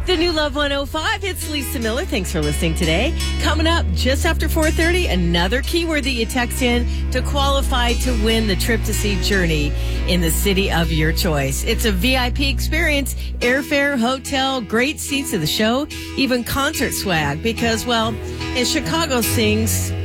The new Love 105. It's Lisa Miller. Thanks for listening today. Coming up just after 4:30, another keyword that you text in to qualify to win the trip to see Journey in the city of your choice. It's a VIP experience, airfare, hotel, great seats of the show, even concert swag because, well, as Chicago sings,